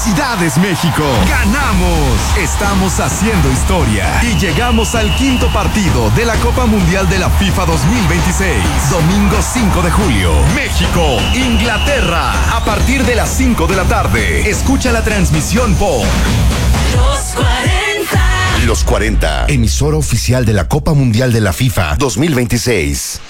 ¡Felicidades, México! ¡Ganamos! Estamos haciendo historia y llegamos al quinto partido de la Copa Mundial de la FIFA 2026. Domingo 5 de julio. México, Inglaterra. A partir de las 5 de la tarde. Escucha la transmisión por Los 40. Los 40, emisora oficial de la Copa Mundial de la FIFA 2026.